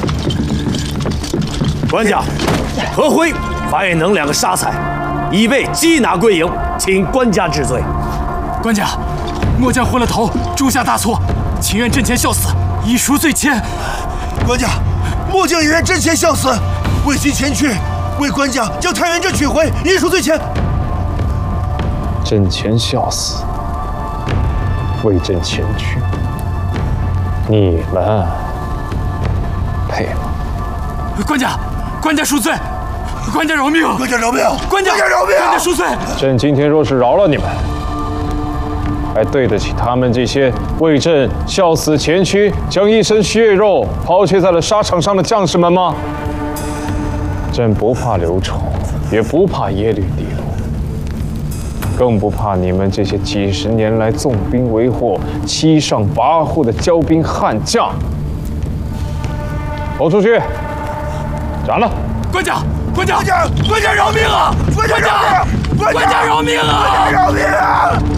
官家，何辉、樊远能两个杀才，已被缉拿归营，请官家治罪。 官家，末将昏了头，铸下大错，情愿阵前效死，以赎罪愆。 官家，末将也愿阵前效死，为妻前去，为官家将太原镇取回，以赎罪愆。 阵前效死，为朕前去，你们配吗？ 官家，官家恕罪，官家饶命！ 官家饶命！ 官家饶命！ 官家恕罪！ 朕今天若是饶了你们，还对得起他们这些为朕效死前驱、将一身血肉抛弃在了沙场上的将士们吗？朕不怕刘丑，也不怕耶律狄卢，更不怕你们这些几十年来纵兵为祸、欺上跋扈的骄兵悍将。投出去，斩了！ 官家，官家， 官家饶命啊！官家饶命啊！ 饶命啊！ 饶命啊！